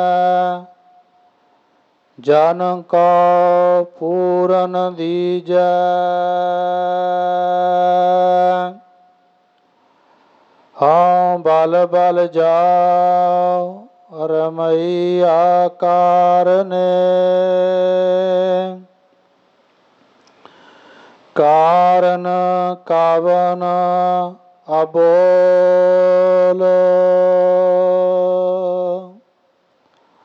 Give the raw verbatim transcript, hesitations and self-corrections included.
ਜਨ ਕਾ ਪੂਰਨ ਦੀਜੈ। ਹਉ ਬਲ ਬਲ ਜਾਉ ਰਮਈਆ ਕਾਰਨੇ। ਕਾਰਨ ਕਵਨ ਅਬੋਲ